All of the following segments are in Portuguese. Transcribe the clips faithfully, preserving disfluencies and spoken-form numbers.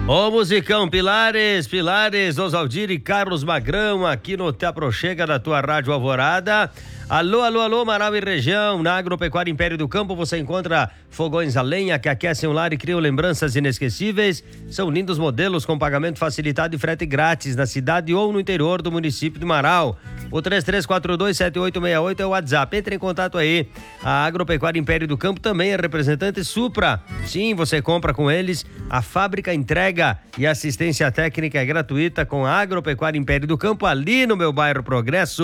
Ô musicão, Pilares, Pilares, Osaldir e Carlos Magrão aqui no Te Aproxega da tua Rádio Alvorada. Alô, alô, alô, Marau e região. Na Agropecuária Império do Campo você encontra fogões a lenha que aquecem o lar e criam lembranças inesquecíveis. São lindos modelos com pagamento facilitado e frete grátis na cidade ou no interior do município de Marau. O três três quatro dois sete oito seis oito é o WhatsApp. Entre em contato aí. A Agropecuária Império do Campo também é representante Supra. Sim, você compra com eles. A fábrica entrega e assistência técnica é gratuita com a Agropecuária Império do Campo ali no meu bairro Progresso.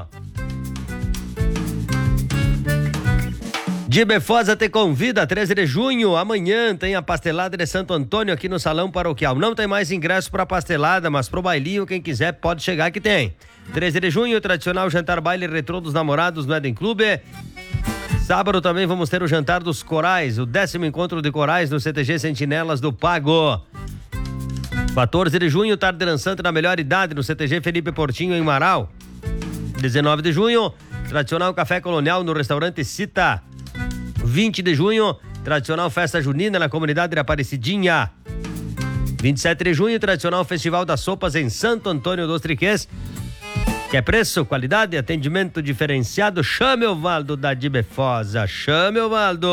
Dibefosa te convida, treze de junho, amanhã tem a pastelada de Santo Antônio aqui no Salão Paroquial. Não tem mais ingresso para pastelada, mas pro bailinho, quem quiser pode chegar que tem. treze de junho, tradicional jantar baile retrô dos namorados no Eden Clube. Sábado também vamos ter o jantar dos corais, o décimo encontro de corais no C T G Sentinelas do Pago. quatorze de junho, tarde dançante na melhor idade no C T G Felipe Portinho em Marau. dezenove de junho, tradicional café colonial no restaurante Cita. vinte de junho, tradicional festa junina na comunidade de Aparecidinha. vinte e sete de junho, tradicional festival das sopas em Santo Antônio dos Triquês. Quer preço, qualidade e atendimento diferenciado? Chame o Valdo da Dibefosa. Chame o Valdo.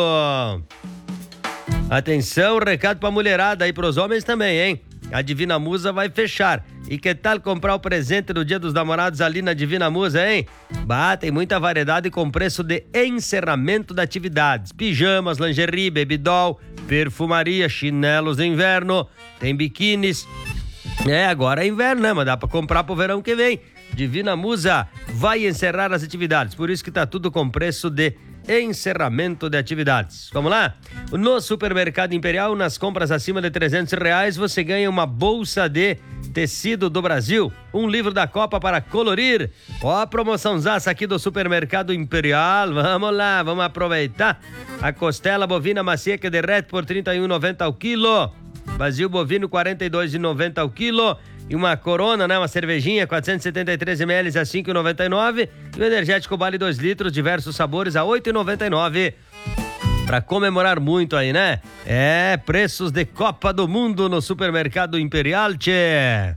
Atenção, recado pra mulherada e pros homens também, hein? A Divina Musa vai fechar. E que tal comprar o presente do Dia dos Namorados ali na Divina Musa, hein? Bah, tem muita variedade com preço de encerramento de atividades. Pijamas, lingerie, babydoll, perfumaria, chinelos de inverno, tem biquínis. É, agora é inverno, né? Mas dá pra comprar pro verão que vem. Divina Musa vai encerrar as atividades, por isso que tá tudo com preço de encerramento de atividades. Vamos lá? No Supermercado Imperial, nas compras acima de trezentos reais, você ganha uma bolsa de tecido do Brasil, um livro da Copa para colorir. Ó a promoçãozaça aqui do Supermercado Imperial. Vamos lá, vamos aproveitar. A costela bovina macia que derrete por trinta e um reais e noventa centavos ao quilo. Vazio bovino quarenta e dois reais e noventa centavos ao quilo. E uma Corona, né? Uma cervejinha, quatrocentos e setenta e três mililitros a cinco reais e noventa e nove centavos. E o energético Bale dois litros, diversos sabores a oito reais e noventa e nove centavos. Pra comemorar muito aí, né? É, preços de Copa do Mundo no Supermercado Imperial, tchê.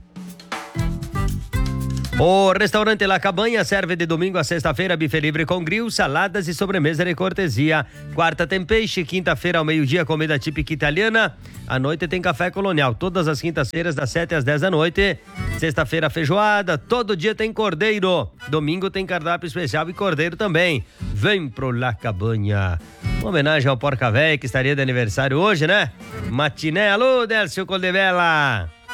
O restaurante La Cabanha serve de domingo a sexta-feira buffet livre com grill, saladas e sobremesa de cortesia. Quarta tem peixe, quinta-feira ao meio-dia comida típica italiana. À noite tem café colonial, todas as quintas-feiras das sete às dez da noite. Sexta-feira feijoada, todo dia tem cordeiro. Domingo tem cardápio especial e cordeiro também. Vem pro La Cabanha. Uma homenagem ao Porca Véia que estaria de aniversário hoje, né? Matiné, alô, Délcio Coldevela.